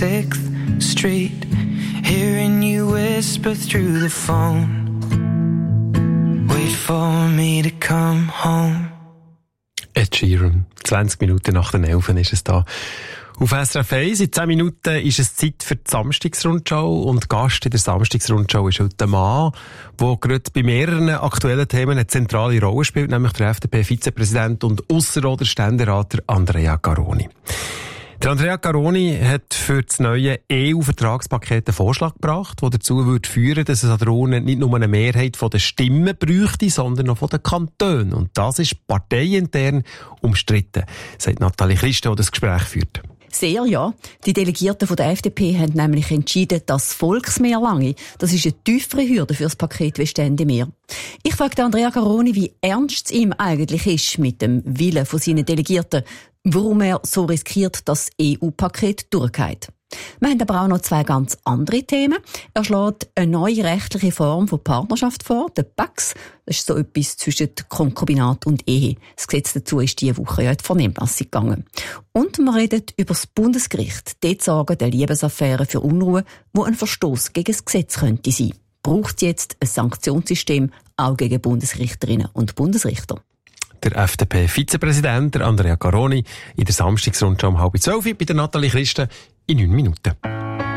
6th Street, hearing you whisper through the phone. Wait for me to come home. Ed Sheeran, 20 Minuten nach den 11 ist es da. Auf SRF 1, in 10 Minuten ist es Zeit für die Samstagsrundschau und Gast in der Samstagsrundschau ist heute ein Mann, der gerade bei mehreren aktuellen Themen eine zentrale Rolle spielt, nämlich der FDP-Vizepräsident und Ausserrhoder Ständerater Andrea Caroni. Der Andrea Caroni hat für das neue EU-Vertragspaket einen Vorschlag gebracht, der dazu würde führen, dass es an der Urne nicht nur eine Mehrheit von den Stimmen bräuchte, sondern auch von den Kantonen. Und das ist parteiintern umstritten, sagt Nathalie Christen, die das Gespräch führt. Sehr, ja. Die Delegierten von der FDP haben nämlich entschieden, dass das Volksmehr lange. Das ist eine tiefere Hürde für das Paket wie Ständemeer. Ich fragte Andrea Caroni, wie ernst es ihm eigentlich ist mit dem Willen von seinen Delegierten, warum er so riskiert, dass das EU-Paket durchgeht. Wir haben aber auch noch 2 ganz andere Themen. Er schlägt eine neue rechtliche Form von Partnerschaft vor, der PACS. Das ist so etwas zwischen Konkubinat und Ehe. Das Gesetz dazu ist diese Woche ja in die Vernehmlassung gegangen. Und wir reden über das Bundesgericht. Dort sorgen der Liebesaffäre für Unruhe, wo ein Verstoß gegen das Gesetz könnte sein. Braucht es jetzt ein Sanktionssystem auch gegen Bundesrichterinnen und Bundesrichter? Der FDP-Vizepräsident, Andrea Caroni, in der Samstagsrundschau um 11:30 bei der Nathalie Christen in 9 Minuten.